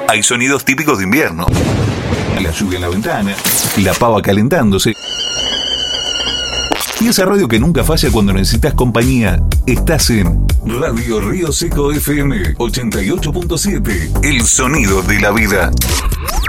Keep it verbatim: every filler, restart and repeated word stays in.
Hay sonidos típicos de invierno. La lluvia en la ventana, la pava calentándose. Y esa radio que nunca falla cuando necesitas compañía. Estás en Radio Río Seco F M ochenta y ocho punto siete. El sonido de la vida.